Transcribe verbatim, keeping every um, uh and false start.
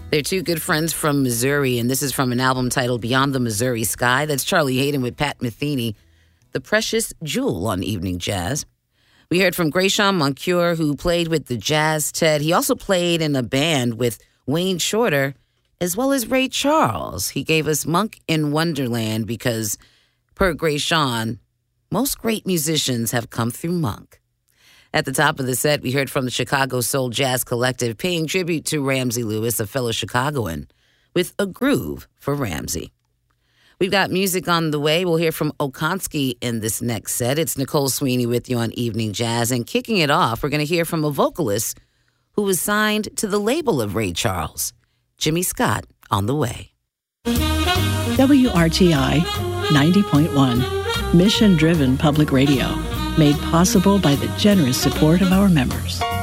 They're two good friends from Missouri, and this is from an album titled Beyond the Missouri Sky. That's Charlie Hayden with Pat Metheny, The Precious Jewel on Evening Jazz. We heard from Greyshawn Moncure, who played with the Jazz Ted. He also played in a band with Wayne Shorter, as well as Ray Charles. He gave us Monk in Wonderland because, per Greyshawn, most great musicians have come through Monk. At the top of the set, we heard from the Chicago Soul Jazz Collective, paying tribute to Ramsey Lewis, a fellow Chicagoan, with A Groove for Ramsey. We've got music on the way. We'll hear from Okonski in this next set. It's Nicole Sweeney with you on Evening Jazz. And kicking it off, we're going to hear from a vocalist who was signed to the label of Ray Charles, Jimmy Scott, on the way. W R T I ninety point one, mission-driven public radio, made possible by the generous support of our members.